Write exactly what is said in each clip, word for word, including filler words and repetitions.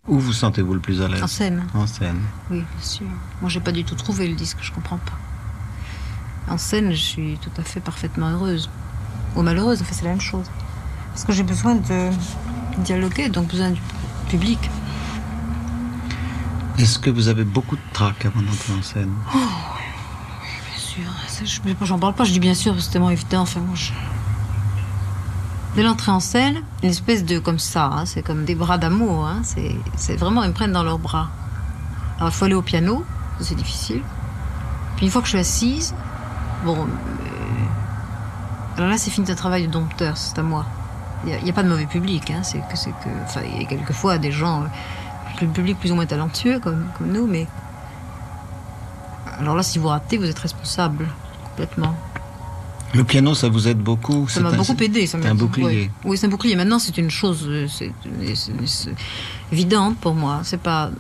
Où vous sentez-vous le plus à l'aise? En scène. En scène. Oui, bien sûr. Moi, j'ai pas du tout trouvé le disque, je comprends pas. En scène, je suis tout à fait parfaitement heureuse. Ou malheureuse, en fait, c'est la même chose. Parce que j'ai besoin de dialoguer, donc besoin du public. Est-ce que vous avez beaucoup de trac avant d'entrer en scène? Oh, oui, bien sûr. Ça, je, j'en parle pas, je dis bien sûr, parce que c'est tellement évident. Enfin, moi, je... Dès l'entrée en scène, une espèce de comme ça, hein, c'est comme des bras d'amour. Hein, c'est, c'est vraiment, ils me prennent dans leurs bras. Alors, il faut aller au piano, ça, c'est difficile. Puis une fois que je suis assise, bon, euh... alors là, c'est fini un travail de dompteur, c'est à moi. Il n'y a, a pas de mauvais public, hein, c'est que, c'est que, enfin, il y a quelquefois des gens, le public plus ou moins talentueux comme, comme nous, mais alors là, si vous ratez, vous êtes responsable complètement. Le piano, ça vous aide beaucoup? Ça m'a beaucoup aidé. Ça c'est un bouclier. Oui, oui, c'est un bouclier. Maintenant, c'est une chose c'est, c'est, c'est évidente pour moi. C'est pas.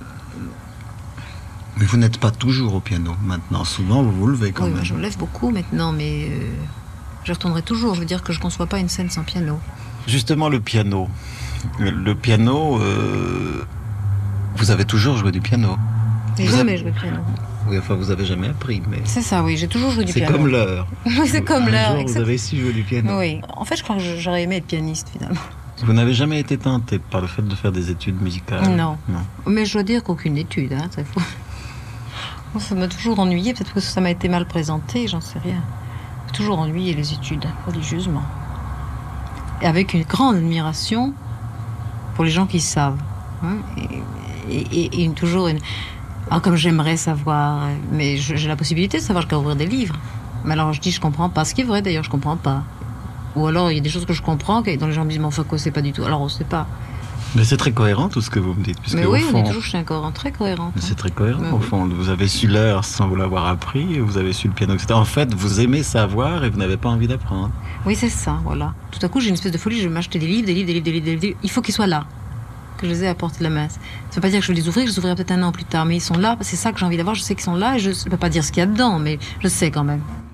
Mais vous n'êtes pas toujours au piano maintenant. Souvent, vous vous levez quand oui, même. Moi, je me lève beaucoup maintenant, mais euh, je retournerai toujours. Je veux dire que je ne conçois pas une scène sans piano. Justement, le piano. Le piano, euh, vous avez toujours joué du piano. J'ai vous jamais avez... joué du piano. Oui, enfin, vous avez jamais appris, mais... C'est ça, oui, j'ai toujours joué du c'est piano. C'est comme l'heure. Oui, c'est comme Un l'heure. jour, vous avez su jouer du piano. Oui, en fait, je crois que j'aurais aimé être pianiste, finalement. Vous n'avez jamais été tenté par le fait de faire des études musicales? Non. Non. Mais je dois dire qu'aucune étude, hein, ça, faut... ça m'a toujours ennuyé, peut-être que ça m'a été mal présenté, j'en sais rien. J'ai toujours ennuyé les études, religieusement. Et avec une grande admiration pour les gens qui savent. Hein, et, et, et, et une, toujours une... Ah, comme j'aimerais savoir, mais je, j'ai la possibilité de savoir, je peux ouvrir des livres. Mais alors je dis, je comprends pas. Ce qui est vrai d'ailleurs, je comprends pas. Ou alors il y a des choses que je comprends, dont les gens me disent, mais enfin quoi, c'est pas du tout. Alors on sait pas. Mais c'est très cohérent tout ce que vous me dites. Puisque mais oui, au fond, on dit toujours que je suis un cohérent, très cohérent. Mais c'est très cohérent mais au oui. fond. Vous avez su l'heure sans vous l'avoir appris, vous avez su le piano, et cetera. En fait, vous aimez savoir et vous n'avez pas envie d'apprendre. Oui, c'est ça, voilà. Tout à coup, j'ai une espèce de folie, je vais m'acheter des livres, des livres, des livres, des livres, des livres. Il faut qu'ils soient là, que je les ai à portée de la main. Ça ne veut pas dire que je vais les ouvrir, que je les ouvrirai peut-être un an plus tard, mais ils sont là, c'est ça que j'ai envie d'avoir, je sais qu'ils sont là et je ne peux pas dire ce qu'il y a dedans, mais je sais quand même.